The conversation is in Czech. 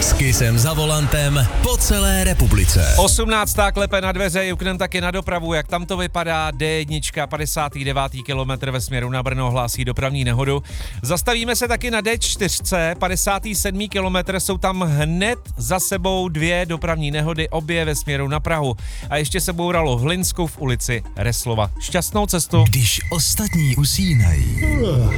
S Kissem za volantem po celé republice. 18. klepe na dveře, juknem taky na dopravu, jak tam to vypadá. D1, 59. kilometr ve směru na Brno, hlásí dopravní nehodu. Zastavíme se taky na D4, 57. kilometr, jsou tam hned za sebou dvě dopravní nehody, obě ve směru na Prahu. A ještě se bouralo v Hlinsku v ulici Reslova. Šťastnou cestu. Když ostatní usínají.